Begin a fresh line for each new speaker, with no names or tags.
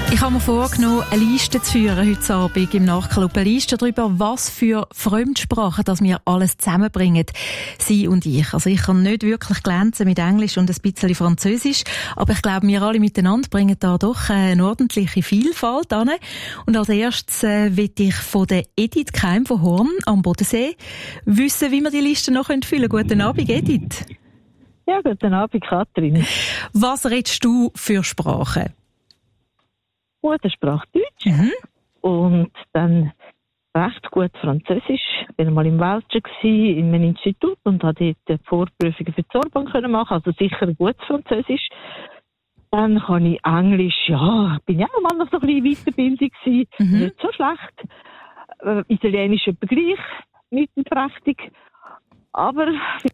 Ich habe mir vorgenommen, eine Liste zu führen heute Abend im Nachklub. Eine Liste darüber, was für Fremdsprachen das wir alles zusammenbringen, Sie und ich. Also ich kann nicht wirklich glänzen mit Englisch und ein bisschen Französisch, aber ich glaube, wir alle miteinander bringen da doch eine ordentliche Vielfalt an. Und als erstes will ich von der Edith Keim von Horn am Bodensee wissen, wie wir die Liste noch füllen können. Guten Abend, Edith.
Ja, guten Abend, Katrin.
Was redest du für Sprachen?
Muttersprache Deutsch und dann recht gut Französisch. Ich war mal im Welschen in einem Institut und habe dort Vorprüfungen für die Sorbonne machen, also sicher gutes Französisch. Dann kann ich Englisch, ja, bin ja auch mal noch so ein bisschen Weiterbildung gewesen, nicht so schlecht. Italienisch etwa gleich, nicht prächtig. Aber